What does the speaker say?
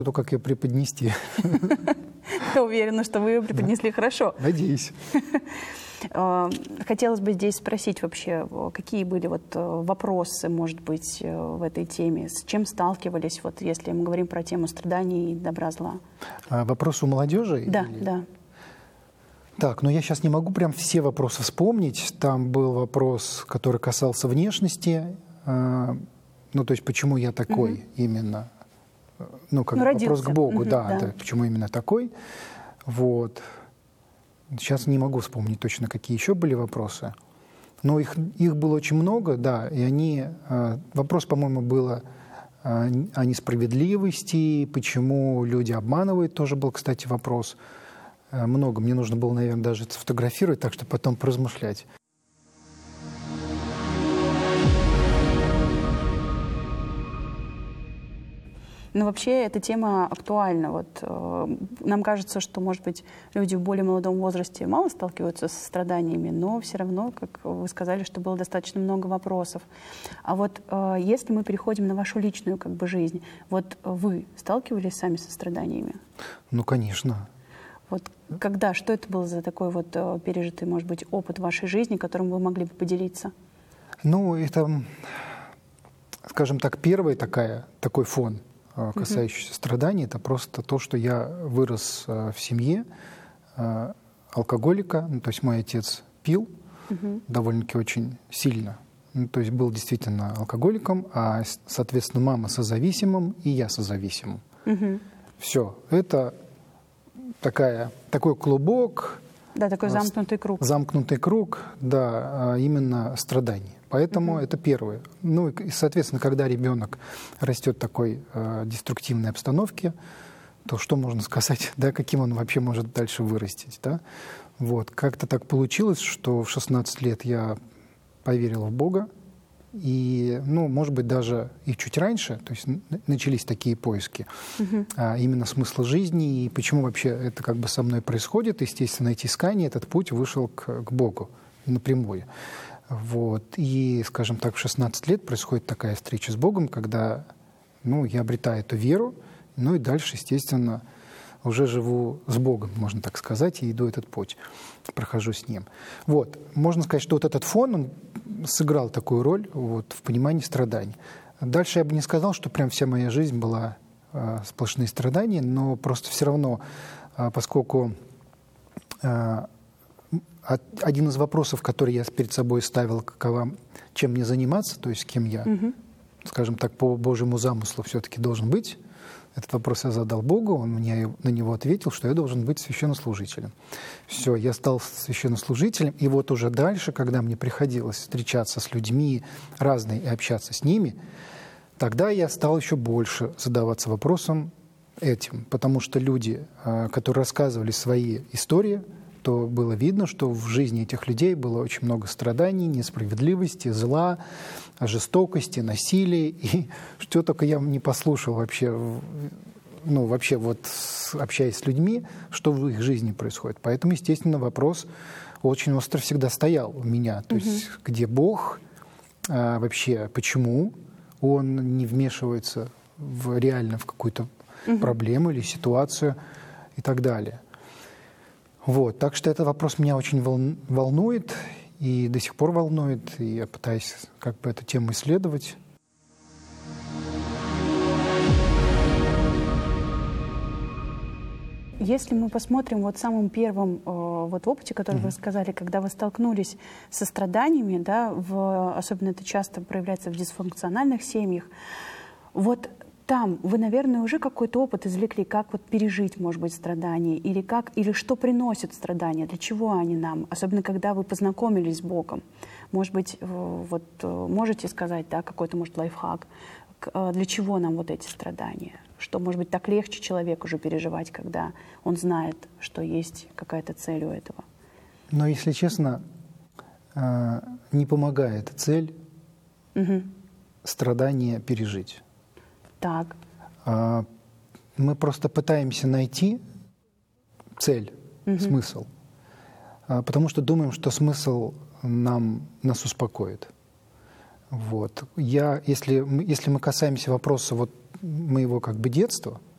То, как ее преподнести. Я уверена, что вы ее преподнесли хорошо. Надеюсь. Хотелось бы здесь спросить вообще, какие были вопросы, может быть, в этой теме, с чем сталкивались, если мы говорим про тему страданий и добра-зла? Вопрос у молодежи? Да, да. Так, я сейчас не могу прям все вопросы вспомнить. Там был вопрос, который касался внешности, то есть почему я такой именно. Вопрос к Богу, да, почему именно такой. Вот. Сейчас не могу вспомнить точно, какие еще были вопросы. Но их было очень много, да, и они... Вопрос, по-моему, был о несправедливости, почему люди обманывают, тоже был, кстати, вопрос. Много. Мне нужно было, наверное, даже это сфотографировать, так что потом поразмышлять. Но вообще эта тема актуальна. Нам кажется, что, может быть, люди в более молодом возрасте мало сталкиваются со страданиями, но все равно, как вы сказали, что было достаточно много вопросов. А если мы переходим на вашу личную жизнь, вы сталкивались сами со страданиями? Конечно. Когда? Что это был за такой пережитый, может быть, опыт вашей жизни, которым вы могли бы поделиться? Это, скажем так, первый такой фон, касающийся страданий, это просто то, что я вырос в семье алкоголика, то есть мой отец пил довольно-таки очень сильно, то есть был действительно алкоголиком, а, соответственно, мама созависимым и я созависимым. Все, это такой клубок. Да, такой замкнутый круг. Замкнутый круг, да, именно страданий. Поэтому это первое. И, соответственно, когда ребенок растет в такой деструктивной обстановке, то что можно сказать, да, каким он вообще может дальше вырастить, да? Как-то так получилось, что в 16 лет я поверил в Бога, и, может быть, даже и чуть раньше, то есть начались такие поиски именно смысла жизни, и почему вообще это со мной происходит. Естественно, эти искания, этот путь вышел к Богу напрямую. И, скажем так, в 16 лет происходит такая встреча с Богом, когда я обретаю эту веру, и дальше, естественно, уже живу с Богом, можно так сказать, и иду этот путь, прохожу с Ним. Можно сказать, что этот фон, он сыграл такую роль в понимании страданий. Дальше я бы не сказал, что прям вся моя жизнь была сплошные страдания, но просто все равно, поскольку один из вопросов, который я перед собой ставил, чем мне заниматься, то есть кем я, скажем так, по Божьему замыслу все-таки должен быть. Этот вопрос я задал Богу, он мне на него ответил, что я должен быть священнослужителем. Все, я стал священнослужителем, и уже дальше, когда мне приходилось встречаться с людьми разными и общаться с ними, тогда я стал еще больше задаваться вопросом этим, потому что люди, которые рассказывали свои истории, то было видно, что в жизни этих людей было очень много страданий, несправедливости, зла, жестокости, насилия. И что только я не послушал вообще, общаясь с людьми, что в их жизни происходит. Поэтому, естественно, вопрос очень остро всегда стоял у меня. То есть где Бог, вообще почему Он не вмешивается реально в какую-то проблему или ситуацию и так далее. Так что этот вопрос меня очень волнует и до сих пор волнует, и я пытаюсь эту тему исследовать. Если мы посмотрим самым первым опыте, который вы сказали, когда вы столкнулись со страданиями, да, особенно это часто проявляется в дисфункциональных семьях, там вы, наверное, уже какой-то опыт извлекли, как пережить, может быть, страдания, или что приносит страдания, для чего они нам, особенно когда вы познакомились с Богом. Может быть, можете сказать, да, какой-то, может, лайфхак, для чего нам эти страдания? Что, может быть, так легче человеку уже переживать, когда он знает, что есть какая-то цель у этого? Но, если честно, не помогает цель страдания пережить. Так. Мы просто пытаемся найти цель, смысл, потому что думаем, что смысл нас успокоит. Если мы касаемся вопроса моего детства,